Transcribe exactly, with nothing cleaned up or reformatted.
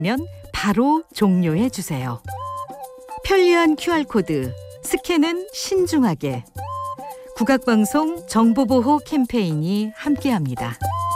면 바로 종료해 주세요. 편리한 큐알코드, 스캔은 신중하게. 국악방송 정보보호 캠페인이 함께합니다.